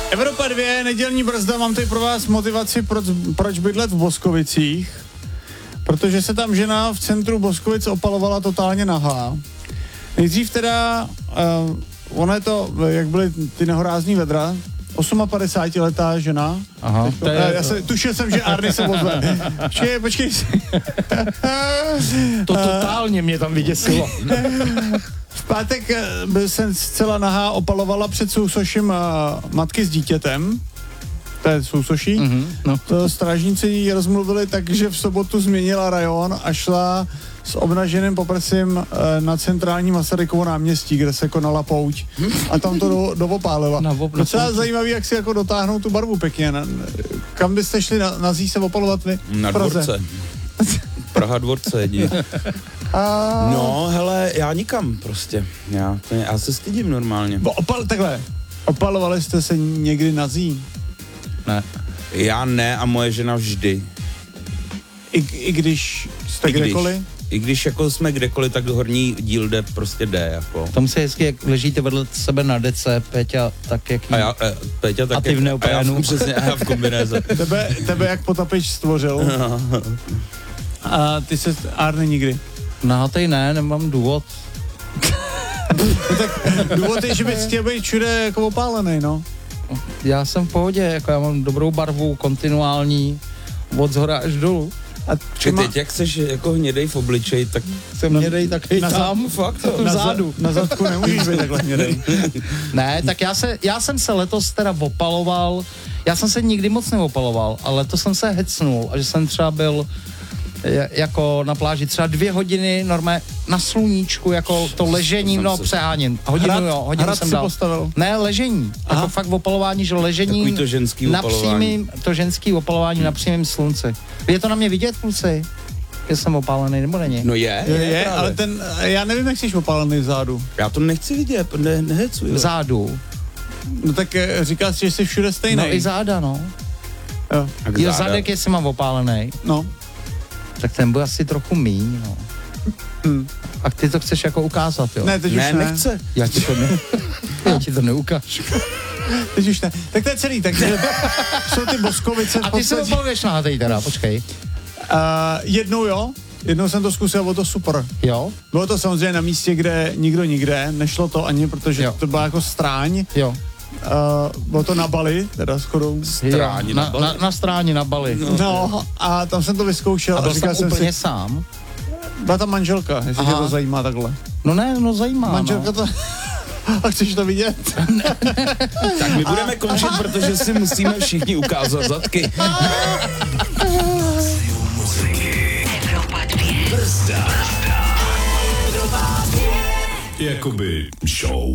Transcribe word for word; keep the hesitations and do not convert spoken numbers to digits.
Evropa dvě, nedělní brzda, mám tady pro vás motivaci, proč, proč bydlet v Boskovicích. Protože se tam žena v centru Boskovic opalovala totálně nahá. Nejdřív teda, uh, ono je to, jak byly ty nehorázný vedra, osmapadesátiletá žena. Aha. Teďko, je, já se, tušil jsem, že Arny se ozve. Počkej, počkej si. To totálně mě tam vyděsilo. V pátek byl jsem zcela nahá, opalovala před sousoším uh, matky s dítětem. To je sousoší. Mm-hmm, no. To strážníci jí rozmluvili tak, že v sobotu změnila rajon a šla s obnaženým poprsím na centrální Masarykovo náměstí, kde se konala pouť. A tam to do, dovopálila. Docela zajímavý, jak si jako dotáhnou tu barvu pěkně. Kam byste šli na, na zí se opalovat vy? Na dvorce. Praha dvorce jedině. A... No, hele, já nikam prostě. Já, to, já se stydím normálně. Bo opal, takhle. Opalovali jste se někdy na zí? Ne. Já ne a moje žena vždy. I, i když jste I kdekoliv? Když, I když jako jsme kdekoliv, tak horní díl jde, prostě jde, jako. Tam se hezky, jak ležíte vedle sebe na dece, Péťa tak jak a já, e, Péťa tak a ty v neoprénu. Přesně, a já v kombinéze. tebe, tebe jak Potapič stvořil. A ty se, Arne, nikdy? Nahatej ne, nemám důvod. No tak důvod je, že bys chtěl být všude jako opálený, no. Já jsem v pohodě, jako já mám dobrou barvu, kontinuální, od zhora až dolů. A třeba... teď, jak seš jako hnědej v obličeji, tak jsem hnědej taky na tam, fakt, v zádu. Na zadku nemůžeš být takhle hnědej. Ne, tak já, se, já jsem se letos teda opaloval, já jsem se nikdy moc neopaloval, ale letos jsem se hecnul a že jsem třeba byl jako na pláži třeba dvě hodiny normálně na sluníčku, jako to ležení, no přeháním. Hodinu hrad, jo, hodinu hrad jsem si dal. Postavil. Ne, ležení. Aha. Jako fakt opalování, že ležení. Takový to ženský na opalování. Přímým, to ženský opalování hmm. na přímém slunci. Je to na mě vidět, kluci? Že jsem opálený, nebo není? No je, je, je, je ale ten, já nevím, jak jsi opálený vzadu. Já to nechci vidět, ne, nehecuji. Vzadu. No tak říkal jsi, že jsi všude stejný. No i záda, no. Jo. Jo, zadek, jestli mám opálený. No. Tak ten byl asi trochu míň, no. Hmm. A ty to chceš jako ukázat, jo? Ne, teď ne, už ne. nechce. Já ti to, ne, já ti to neukážu. Teď už ne. Tak to je celý, takže jsou ty Boskovice. A ty se opaluješ na tej teda, počkej. Uh, jednou jo, jednou jsem to zkusil, bylo to super. Jo? Bylo to samozřejmě na místě, kde nikdo nikde, nešlo to ani, protože jo. to byla jako stráň. Jo. Uh, bylo to na Bali, teda shodou. Stráni na, na, na, na stráni na Bali. No, no a tam jsem to vyzkoušel. A byl a říkal jsem úplně si, sám? Byla tam manželka, jestli Aha. tě to zajímá takhle. No ne, no zajímá. Manželka no. to... A chceš to vidět? Tak my budeme a... končit, protože si musíme všichni ukázat zadky. Evropa dvě. Brzda. Evropa dvě. Jakoby show.